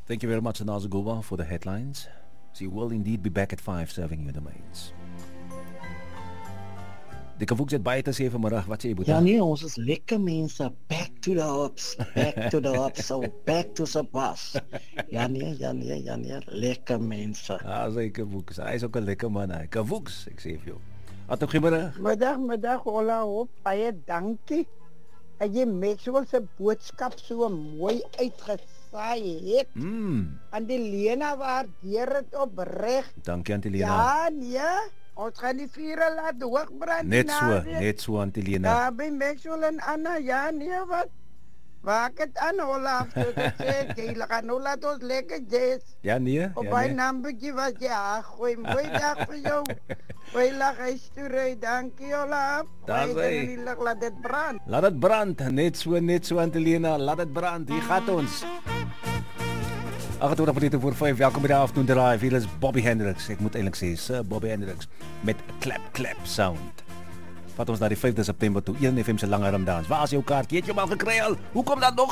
Thank you very much, Naza Gulba, for the headlines. She will indeed be back at 5 serving you the mains. Die Kavuks het baie te sê vanmiddag. Wat sê jy, Boeta? Ja nee, ons is lekker mense. Back to the hops. Back to the hops. So back to the boss. Ja nee. Lekker mense. As hy Kavuks. Hy is ook 'n lekker man, hy. Kavuks, ek sê vir jou. Ato goeiemiddag. Middag, hola hoop. Baie dankie. En jy Maxwell se boodskap so mooi uitgesaai het. En die Lena waardeer dit opreg. Dankie, Antilena. Ja, nee. Ons gaan die vure laat hoogbrand. Net so, Antilena. Ja, by Maxwell en Anna, ja, nee, wat? Waak het aan, Olaf, soos ek sê, jy gaan nou laat ons lekker jazz. Ja, nee. Op my naambekje was jy gooi, mooi dag vir jou. Gooi lag huis dankie, Olaf. Daar is hy. Laat dit brand. Laat dit brand, net so, Antilena, laat dit brand, hier gaat ons. 28 minute voor 5, welkom by die Afternoon Drive. Hier is Bobby Hendricks, ek moet eintlik sê, Sir Bobby Hendricks, met clap sound. Vat ons na die 5de September toe, 1 FM se lange armdans. Waar is jou kaartjie? Het jy hom al gekry al? Hoe kom dat nog